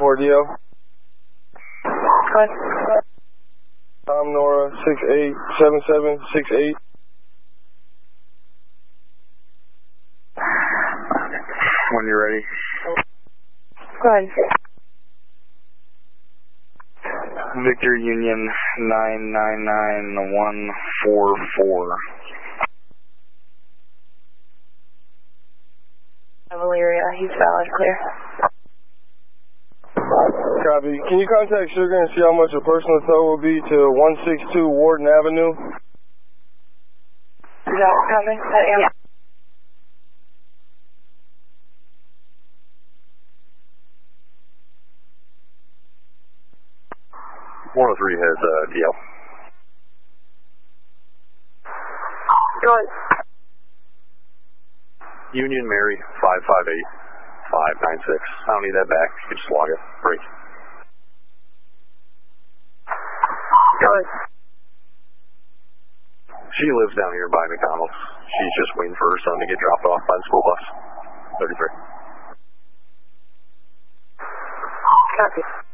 4DL. Go ahead. Tom Nora 687768. When you're ready. Go ahead. Victor Union 999144. Valeria, he's valid, clear. Copy. Can you contact Sugar and see how much a personal tow will be to 162 Warden Avenue? Is that coming? Yeah. 103 has DL. Go ahead. Union Mary 558-596. I don't need that back. You can just log it. Break. Go ahead. She lives down here by McDonald's. She's just waiting for her son to get dropped off by the school bus. 33. Copy.